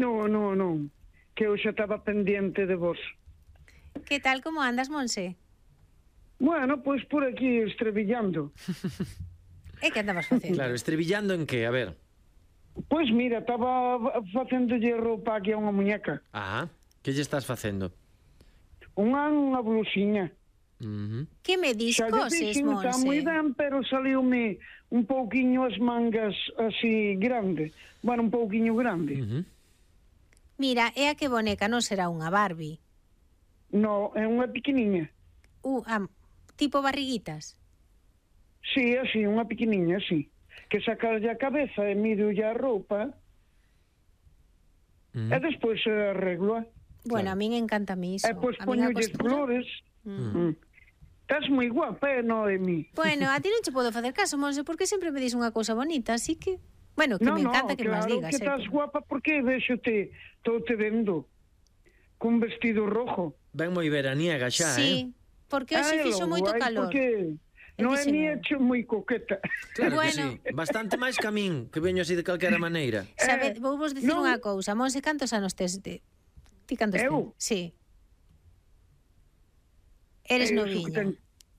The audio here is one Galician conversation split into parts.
Non, que eu xa estaba pendiente de vos. Que tal, como andas, Monse? Bueno, pois por aquí estrebillando. E que andabas facendo? Claro, estrebillando en que? A ver. Pois mira, estaba facéndolle roupa aquí a unha muñeca. Ah, que lle estás facendo? Unha blusiña. Que me Xa lle discoses, dixen, está moi Monse? ben, pero saliume un pouquiño as mangas así grande. Bueno, un pouquiño grande. Mira, é a que boneca non será unha Barbie. No, é unha pequeniña. Tipo barriguitas. Sí, así, unha pequeniña, así. Que sacarlle a cabeza e mirolle a roupa e despois arreglo. Bueno, a min encanta iso. E pois A min a poñolles costura- flores. Estás moi guapa, Noemi? Bueno, a ti non che podo facer caso, Monse, porque sempre me dis unha cousa bonita, así que... Bueno, que me encanta que claro, me digas. que estás guapa porque vexote, estou te vendo cun vestido rojo. Ben moi veraniega xa, Sí, porque hoxe fixo moito calor. Porque El Noemi é diseño. moi coqueta. Claro Bueno. que sí. Bastante máis que a min, que veño así de calquera maneira. Sabe, vou vos dicir non- unha cousa, Monse, cantos anos tes? Ti cantos Eu? tes? Sí. Eres Eu noviña.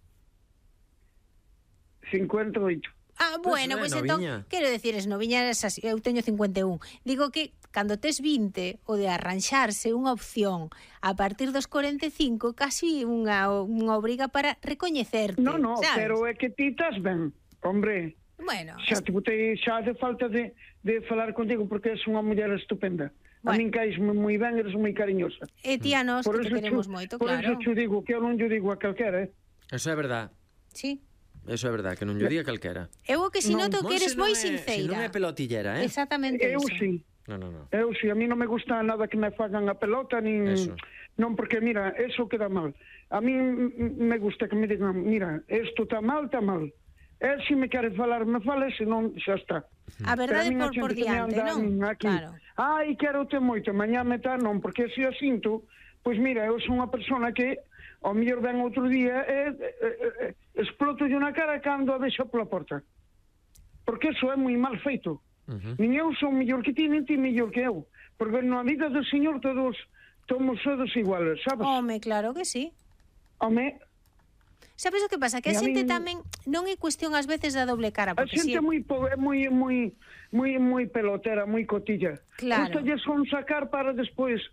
58. Bueno, Pois pois é entón, noviña. quero decir, es noviña, eu teño 51. Digo que cando tes 20, o de arranxarse unha opción a partir dos 45, casi unha obriga para recoñecerte. No, sabes? pero é que ti estás ben, hombre. Bueno, Xa te botei xa de falta de falar contigo porque és unha muller estupenda. A Bueno. min caísme moi ben, eres moi cariñosa. e ti a nós que te queremos moito, por claro. eso te digo que eu non lle digo a calquera, Eso é verdad. Sí. Eso é verdad, que non lle diga calquera. Eu o que si Non, noto que eres moi Si sinceira. non é pelotillera, Exactamente Eu iso. sí. No. Eu sí, a mí non me gusta nada que me fagan a pelota, nin... Eso. Non, porque, mira, eso queda mal. A mí me gusta que me digan, mira, isto está mal, está mal. E se me quere falar, me fale, se non, xa está. A verdade Pero a min a por xente que me diante, anda non? aquí, Claro. ai, quero te moito, mañá me tá, non, porque se eu sinto, pois mira, eu sou unha persona que ao mellor ven outro día e exploto na cara cando a deixo pola porta. Porque eso é moi mal feito. Nin eu sou mellor que ti, nin ti mellor que eu. Porque na vida do Señor todos todos iguales, sabes? Home, claro que sí. Home, Sabes o que pasa? Que a E a xente min- tamén non é cuestión ás veces da doble cara, a porque xente si... é moi pelotera, moi cotilla. Claro. Custalle son sacar para despois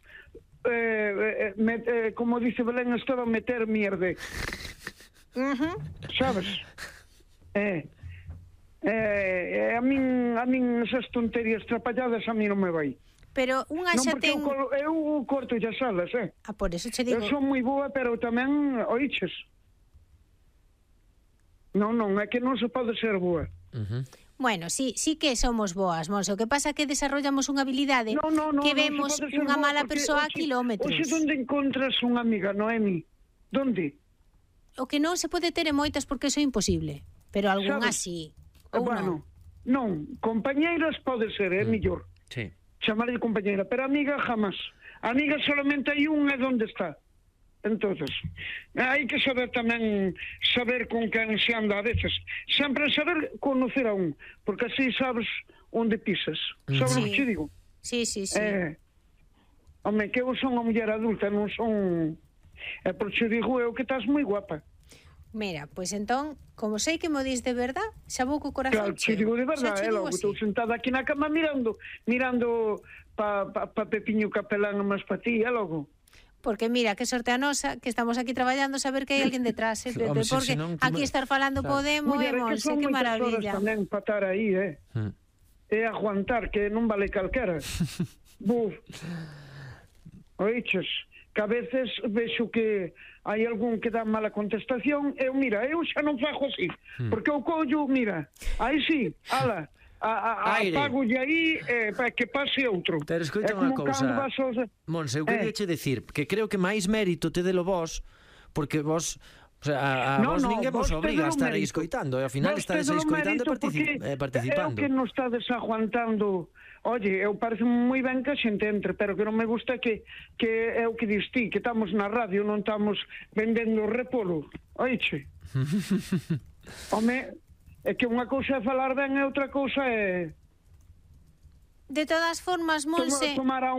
como dice Belén Esteban, meter mierde. Sabes? A min esas tonterías trapalladas a min non me vai. Pero unha Non, xa porque ten... eu corto as alas, por eso che Eu digo... son moi boa, pero tamén oiches. Non, é que non se pode ser boa. Bueno, sí que somos boas, Monse. O que pasa é que desarrollamos unha habilidade No, que non vemos se pode ser unha boa, mala porque persoa a hoxe- kilómetros. Hoxe onde encontras unha amiga, Noemi? Donde? O que non se pode ter é moitas porque iso é imposible. Pero algunha Sabes? sí. Ou Bueno, non. compañeiras pode ser, é mellor. Sí. Chamarlle compañeira, pero amiga jamás. Amiga solamente hai unha e onde está. Entonces, hai que saber tamén saber con quen se anda a veces. Sempre saber conocer a un, porque así sabes onde pisas. Sabes o que te digo? Sí. Home, que eu son unha muller adulta, non son... por te digo eu que estás moi guapa. Mira, pois entón, como sei que mo dis de verdad, xa vou co corazón Claro, te digo de verdad, Xa che digo logo así. estou sentada aquí na cama mirando pa Pepiño Capelán máis pa ti, logo. Porque mira, que sorte a nosa, que estamos aquí traballando, saber que hai alguén detrás, Pepe, Home, porque senón, aquí estar falando podemos, Muller, é que Monse, son que moitas horas maravilla. tamén pa estar aí, E aguantar, que non vale calquera. Buf. Oiches, que a veces vexo que hai algún que dá mala contestación, mira, eu xa non fago así, porque eu collo, mira, aí sí, ala, Aire. apagolle aí para que pase outro. Pero escoita unha cousa, Monse, eu queria che decir que creo que máis mérito te delo vos, porque vos, o sea, a vos ninguén vos obriga a estar aí escoitando, e ao final estades aí escoitando e participando. É o que non estades aguantando. Oye, eu parece moi ben que a xente entre, pero que non me gusta que é o que dis ti, que estamos na radio, non estamos vendendo repolo. Oiche. Home, é que unha cousa é falar ben e outra cousa é De todas formas, Monse... tomar a